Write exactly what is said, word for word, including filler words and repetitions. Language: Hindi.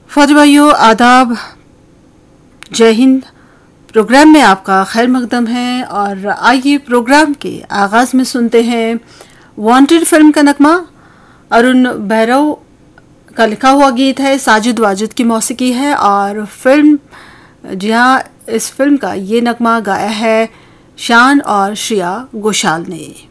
फौजी भाइयों, आदाब, जय हिंद। प्रोग्राम में आपका खैर मकदम है और आइए प्रोग्राम के आगाज़ में सुनते हैं वांटेड फिल्म का नगमा। अरुण भैरव का लिखा हुआ गीत है, साजिद वाजिद की मौसीकी है और फिल्म जी हाँ इस फिल्म का ये नगमा गाया है शान और श्रेया घोषाल ने।